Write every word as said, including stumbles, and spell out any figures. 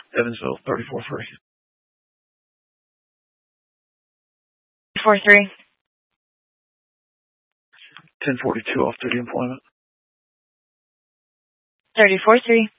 Evansville, thirty-four three. Four three. ten forty-two off-duty employment. Thirty-four three.